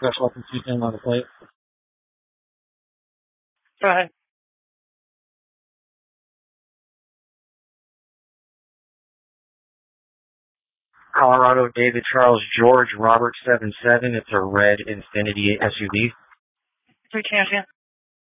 Special Weapons Tuesday on the plate. Go ahead. Colorado David Charles George Robert 77. It's a red Infiniti SUV. 3 champion.